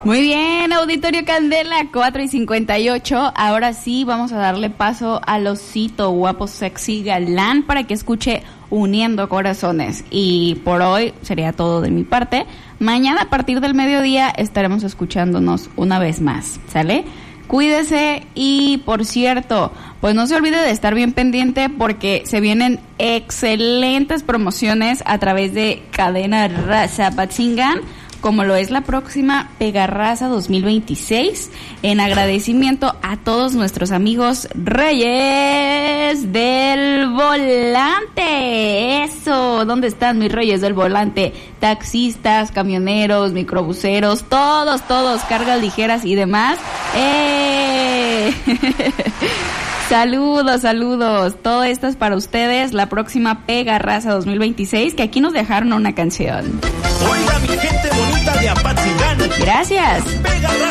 Muy bien, Auditorio Candela, 4:58. Ahora sí, vamos a darle paso al osito guapo, sexy, galán para que escuche Uniendo Corazones. Y por hoy sería todo de mi parte. Mañana a partir del mediodía estaremos escuchándonos una vez más, ¿sale? Cuídese y, por cierto, pues no se olvide de estar bien pendiente porque se vienen excelentes promociones a través de Cadena Raza Patzingán, como lo es la próxima Pegarraza 2026, en agradecimiento a todos nuestros amigos Reyes del Volante. Eso, ¿dónde están mis Reyes del Volante? Taxistas, camioneros, microbuseros, todos, cargas ligeras y demás. Saludos. Todo esto es para ustedes. La próxima Pegarraza 2026, que aquí nos dejaron una canción. Oiga, mi gente bonita de Apatzingán. Gracias.